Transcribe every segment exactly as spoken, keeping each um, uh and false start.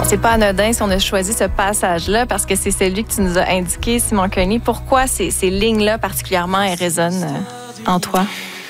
Bon, c'est pas anodin si on a choisi ce passage-là parce que c'est celui que tu nous as indiqué, Simon Kearney. Pourquoi ces, ces lignes-là particulièrement elles résonnent euh, en toi?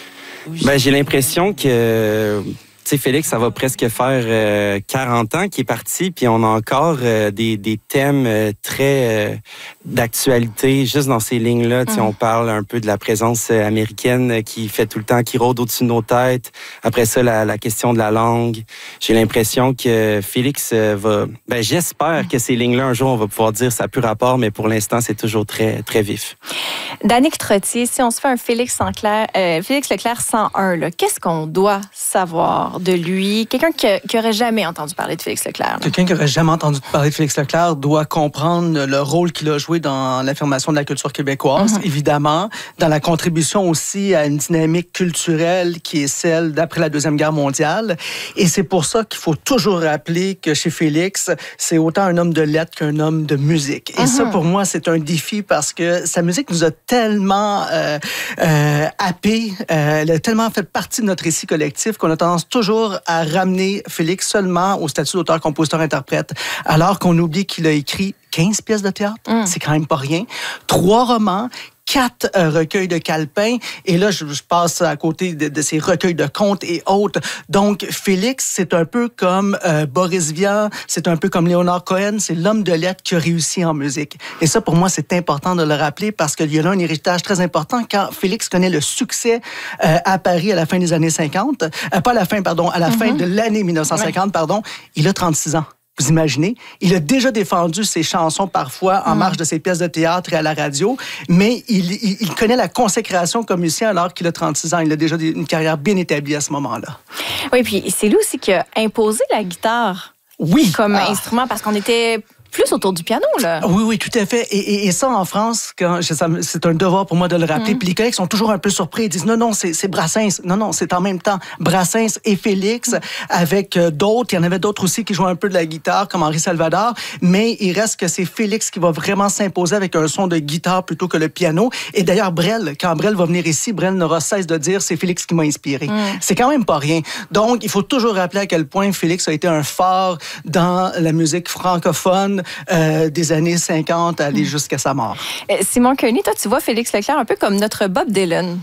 Ben, j'ai l'impression que... Tu sais, Félix, ça va presque faire euh, quarante ans qu'il est parti, puis on a encore euh, des, des thèmes euh, très euh, d'actualité juste dans ces lignes-là. Tu sais, mm. on parle un peu de la présence euh, américaine qui fait tout le temps, qui rôde au-dessus de nos têtes. Après ça, la, la question de la langue. J'ai l'impression que Félix euh, va... Ben, j'espère mm. que ces lignes-là, un jour, on va pouvoir dire ça a plus rapport, mais pour l'instant, c'est toujours très, très vif. Danick Trottier, si on se fait un Félix Leclerc, euh, Félix Leclerc cent un, là, qu'est-ce qu'on doit savoir de lui? Quelqu'un qui, qui aurait jamais entendu parler de Félix Leclerc. Là. Quelqu'un qui aurait jamais entendu parler de Félix Leclerc doit comprendre le rôle qu'il a joué dans l'affirmation de la culture québécoise, mm-hmm. évidemment, dans la contribution aussi à une dynamique culturelle qui est celle d'après la Deuxième Guerre mondiale. Et c'est pour ça qu'il faut toujours rappeler que chez Félix, c'est autant un homme de lettres qu'un homme de musique. Et mm-hmm. ça, pour moi, c'est un défi parce que sa musique nous a tellement euh, euh, happés, euh, elle a tellement fait partie de notre récit collectif qu'on a tendance toujours à ramener Félix seulement au statut d'auteur, compositeur, interprète, alors qu'on oublie qu'il a écrit quinze pièces de théâtre, mm. c'est quand même pas rien, trois romans, quatre euh, recueils de calepins, et là, je, je passe à côté de, de ces recueils de contes et autres. Donc, Félix, c'est un peu comme euh, Boris Vian, c'est un peu comme Léonard Cohen, c'est l'homme de lettres qui a réussi en musique. Et ça, pour moi, c'est important de le rappeler parce qu'il y a là un héritage très important quand Félix connaît le succès euh, à Paris à la fin des années cinquante, euh, pas à la fin, pardon, à la mm-hmm. fin de l'année dix-neuf cent cinquante, ouais. pardon, il a trente-six ans. Vous imaginez? Il a déjà défendu ses chansons parfois en mmh. marge de ses pièces de théâtre et à la radio, mais il, il, il connaît la consécration comme musicien alors qu'il a trente-six ans. Il a déjà une carrière bien établie à ce moment-là. Oui, puis c'est lui aussi qui a imposé la guitare oui. comme ah. instrument parce qu'on était... plus autour du piano, là. Oui, oui, tout à fait. Et, et, et ça, en France, quand, c'est un devoir pour moi de le rappeler. Mm. Puis les collègues sont toujours un peu surpris. Ils disent, non, non, c'est Brassens. Non, non, c'est en même temps Brassens et Félix, mm. avec euh, d'autres. Il y en avait d'autres aussi qui jouaient un peu de la guitare, comme Henri Salvador. Mais il reste que c'est Félix qui va vraiment s'imposer avec un son de guitare plutôt que le piano. Et d'ailleurs, Brel, quand Brel va venir ici, Brel n'aura cesse de dire, c'est Félix qui m'a inspiré. Mm. C'est quand même pas rien. Donc, il faut toujours rappeler à quel point Félix a été un phare dans la musique francophone, Euh, des années cinquante à aller mmh. jusqu'à sa mort. Euh, Simon Kearney, toi, tu vois Félix Leclerc un peu comme notre Bob Dylan.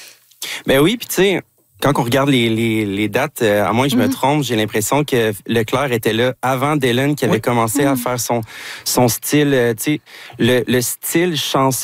Ben oui, puis tu sais, quand on regarde les, les, les dates, euh, à moins que je me trompe, j'ai l'impression que Leclerc était là avant Dylan qui avait oui. commencé mmh. à faire son, son style, euh, tu sais, le, le style chanson